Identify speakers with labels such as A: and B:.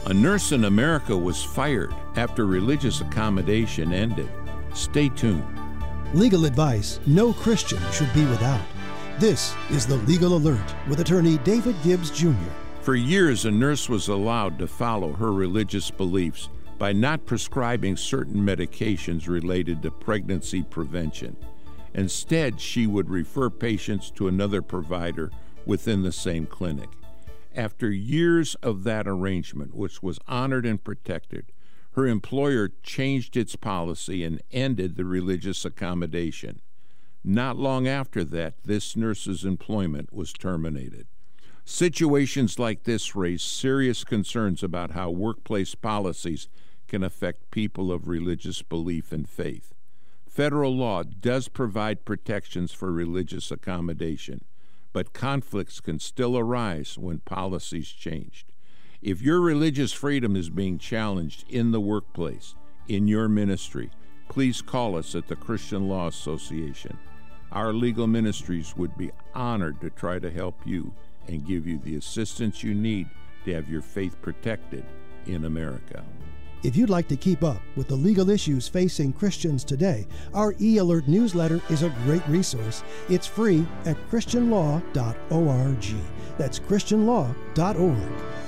A: A nurse in America was fired after religious accommodation ended. Stay tuned.
B: Legal advice no Christian should be without. This is the Legal Alert with attorney David Gibbs Jr.
A: For years, a nurse was allowed to follow her religious beliefs by not prescribing certain medications related to pregnancy prevention. Instead, she would refer patients to another provider within the same clinic. After years of that arrangement, which was honored and protected, her employer changed its policy and ended the religious accommodation. Not long after that, this nurse's employment was terminated. Situations like this raise serious concerns about how workplace policies can affect people of religious belief and faith. Federal law does provide protections for religious accommodation, but conflicts can still arise when policies changed. If your religious freedom is being challenged in the workplace, in your ministry, please call us at the Christian Law Association. Our legal ministries would be honored to try to help you and give you the assistance you need to have your faith protected in America.
B: If you'd like to keep up with the legal issues facing Christians today, our e-alert newsletter is a great resource. It's free at christianlaw.org. That's christianlaw.org.